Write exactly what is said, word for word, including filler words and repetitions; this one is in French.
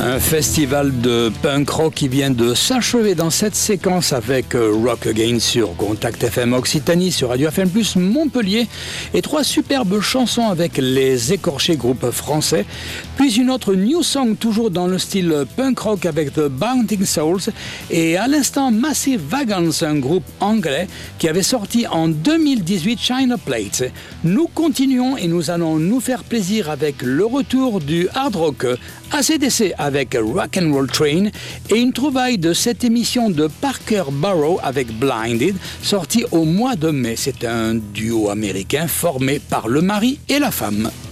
Un festival de punk rock qui vient de s'achever dans cette séquence avec Rock Again sur Contact F M Occitanie, sur Radio F M plus, Montpellier, et trois superbes chansons avec les Écorchés, groupe français, puis une autre new song toujours dans le style punk rock avec The Bounting Souls, et à l'instant Massive Vagans, un groupe anglais qui avait sorti en deux mille dix-huit China Plates. Nous continuons et nous allons nous faire plaisir avec le retour du hard rock A C D C avec Rock'n'Roll Train et une trouvaille de cette émission de Parker Barrow avec Blinded, sortie au mois de mai. C'est un duo américain formé par le mari et la femme.